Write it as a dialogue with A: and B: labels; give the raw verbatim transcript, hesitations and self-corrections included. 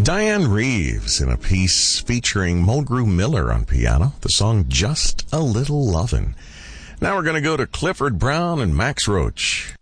A: Diane Reeves in a piece featuring Mulgrew Miller on piano, the song Just a Little Lovin'. Now we're going to go to Clifford Brown and Max Roach.